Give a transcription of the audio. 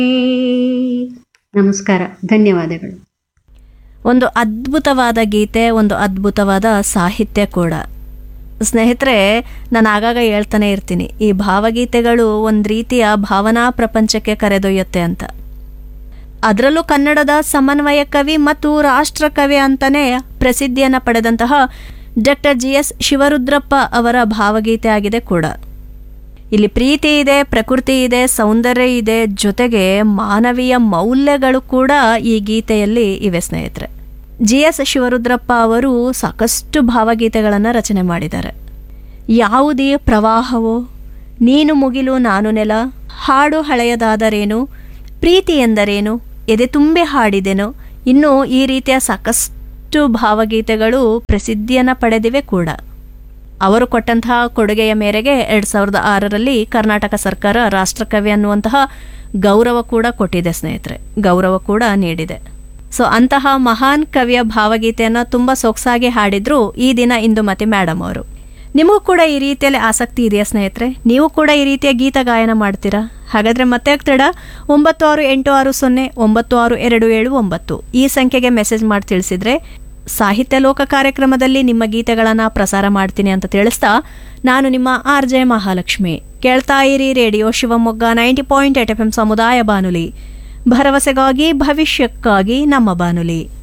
ನಮಸ್ಕಾರ, ಧನ್ಯವಾದಗಳು. ಒಂದು ಅದ್ಭುತವಾದ ಗೀತೆ, ಒಂದು ಅದ್ಭುತವಾದ ಸಾಹಿತ್ಯ ಕೂಡ. ಸ್ನೇಹಿತರೆ, ನಾನು ಆಗಾಗ ಹೇಳ್ತಾನೆ ಇರ್ತೀನಿ, ಈ ಭಾವಗೀತೆಗಳು ಒಂದು ರೀತಿಯ ಭಾವನಾ ಪ್ರಪಂಚಕ್ಕೆ ಕರೆದೊಯ್ಯುತ್ತೆ ಅಂತ. ಅದರಲ್ಲೂ ಕನ್ನಡದ ಸಮನ್ವಯ ಕವಿ ಮತ್ತು ರಾಷ್ಟ್ರಕವಿ ಅಂತಾನೆ ಪ್ರಸಿದ್ಧಿಯನ್ನು ಪಡೆದಂತಹ ಡಾಕ್ಟರ್ GS ಶಿವರುದ್ರಪ್ಪ ಅವರ ಭಾವಗೀತೆ ಆಗಿದೆ ಕೂಡ. ಇಲ್ಲಿ ಪ್ರೀತಿ ಇದೆ, ಪ್ರಕೃತಿ ಇದೆ, ಸೌಂದರ್ಯ ಇದೆ, ಜೊತೆಗೆ ಮಾನವೀಯ ಮೌಲ್ಯಗಳು ಕೂಡ ಈ ಗೀತೆಯಲ್ಲಿ ಇವೆ ಸ್ನೇಹಿತರೆ. GS ಶಿವರುದ್ರಪ್ಪ ಅವರು ಸಾಕಷ್ಟು ಭಾವಗೀತೆಗಳನ್ನು ರಚನೆ ಮಾಡಿದ್ದಾರೆ. ಯಾವುದೇ ಪ್ರವಾಹವೋ, ನೀನು ಮುಗಿಲು ನಾನು ನೆಲ, ಹಾಡು ಹಳೆಯದಾದರೇನು, ಪ್ರೀತಿ ಎಂದರೇನು, ಎದೆ ತುಂಬಿ ಹಾಡಿದೆನು, ಇನ್ನು ಈ ರೀತಿಯ ಸಾಕಷ್ಟು ಭಾವಗೀತೆಗಳು ಪ್ರಸಿದ್ಧಿಯನ್ನು ಪಡೆದಿವೆ ಕೂಡ. ಅವರು ಕೊಟ್ಟಂತಹ ಕೊಡುಗೆಯ ಮೇರೆಗೆ 2006ರಲ್ಲಿ ಕರ್ನಾಟಕ ಸರ್ಕಾರ ರಾಷ್ಟ್ರಕವಿ ಅನ್ನುವಂತಹ ಗೌರವ ಕೂಡ ಕೊಟ್ಟಿದೆ ಸ್ನೇಹಿತರೆ, ಗೌರವ ಕೂಡ ನೀಡಿದೆ. ಸೊ ಅಂತಹ ಮಹಾನ್ ಕವಿಯ ಭಾವಗೀತೆಯನ್ನು ತುಂಬ ಸೊಗಸಾಗಿ ಹಾಡಿದ್ರು ಈ ದಿನ ಇಂದುಮತಿ ಮೇಡಮ್ ಅವರು. ನಿಮಗೂ ಕೂಡ ಈ ರೀತಿಯಲ್ಲಿ ಆಸಕ್ತಿ ಇದೆಯಾ ಸ್ನೇಹಿತರೆ? ನೀವು ಕೂಡ ಈ ರೀತಿಯ ಗೀತ ಗಾಯನ ಮಾಡ್ತೀರಾ? ಹಾಗಾದರೆ ಮತ್ತೆ ತಡ 9680962779 ಈ ಸಂಖ್ಯೆಗೆ ಮೆಸೇಜ್ ಮಾಡಿ ತಿಳಿಸಿದ್ರೆ ಸಾಹಿತ್ಯ ಲೋಕ ಕಾರ್ಯಕ್ರಮದಲ್ಲಿ ನಿಮ್ಮ ಗೀತೆಗಳನ್ನು ಪ್ರಸಾರ ಮಾಡ್ತೀನಿ ಅಂತ ತಿಳಿಸ್ತಾ, ನಾನು ನಿಮ್ಮ RJ ಮಹಾಲಕ್ಷ್ಮಿ. ಕೇಳ್ತಾ ಇರಿ ರೇಡಿಯೋ ಶಿವಮೊಗ್ಗ 90.8 FM ಸಮುದಾಯ ಬಾನುಲಿ, ಭರವಸೆಗಾಗಿ ಭವಿಷ್ಯಕ್ಕಾಗಿ ನಮ್ಮ ಬಾನುಲಿ.